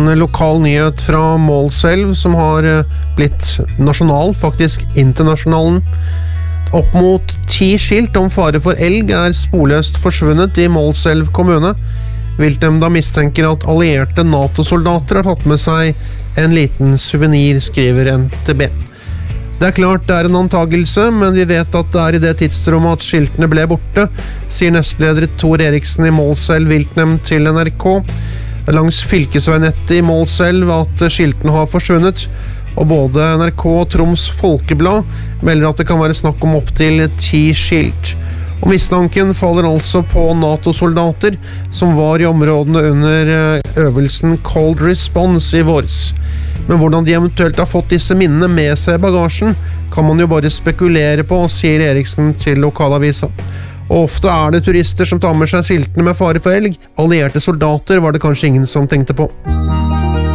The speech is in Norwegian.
En lokal nyhet fra Målselv som har blitt nasjonal, faktisk internasjonalen. Opp mot 10 skilt om fare for elg sporløst forsvunnet i Målselv kommune. Viltnemnda mistenker at allierte NATO-soldater har tatt med seg en liten souvenir, skriver NTB. Det klart det en antagelse, men vi vet at det i det tidsrommet at skiltene ble borte, sier nestleder Tor Eriksen i Målselv viltnemnd til NRK. Langs fylkesveinettet i Målselv at skiltene har forsvunnet, og både NRK og Troms Folkeblad melder at det kan være snakk om opp til 10 skilt. Og mistanken faller altså på NATO-soldater som var i områdene under øvelsen Cold Response i våres. Men hvordan de eventuelt har fått disse minnene med seg i bagasjen, kan man jo bare spekulere på, sier Eriksen til lokalavisa. Og ofte det turister som tar med seg skiltene med fare for elg. Allierte soldater var det kanskje ingen som tenkte på.